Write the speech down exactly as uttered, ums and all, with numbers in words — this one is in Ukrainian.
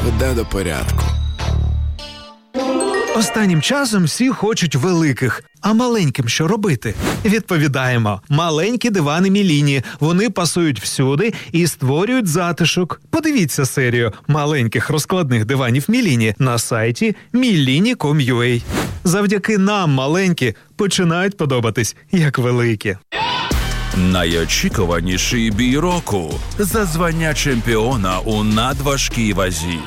приведе до порядку. Останнім часом всі хочуть великих. А маленьким що робити? Відповідаємо. Маленькі дивани Міліні. Вони пасують всюди і створюють затишок. Подивіться серію маленьких розкладних диванів Міліні на сайті міліні крапка ком крапка ю а. Завдяки нам маленькі починають подобатись як великі. Найочікуваніший бій року за звання чемпіона у надважкій вазі.